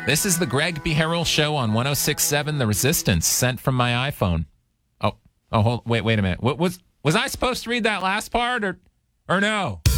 This is the Greg B. Harrell Show on 106.7 The Resistance, sent from my iPhone. Wait a minute. What was I supposed to read that last part or no?